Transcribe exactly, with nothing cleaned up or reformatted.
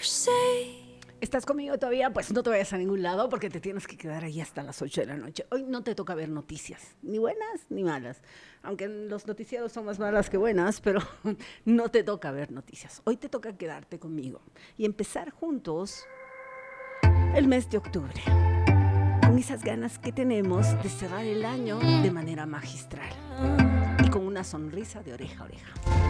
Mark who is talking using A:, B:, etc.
A: ¿Estás conmigo todavía? Pues no te vayas a ningún lado porque te tienes que quedar ahí hasta las ocho de la noche. Hoy no te toca ver noticias, ni buenas ni malas. Aunque los noticiados son más malas que buenas, pero no te toca ver noticias. Hoy te toca quedarte conmigo y empezar juntos el mes de octubre, con esas ganas que tenemos de cerrar el año de manera magistral y con una sonrisa de oreja a oreja.